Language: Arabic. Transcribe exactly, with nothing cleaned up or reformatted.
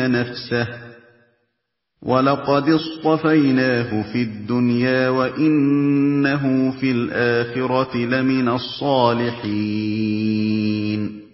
يظلم نفسه وَلَقَدِ اصْطَفَيْنَاهُ فِي الدُّنْيَا وَإِنَّهُ فِي الْآخِرَةِ لَمِنَ الصَّالِحِينَ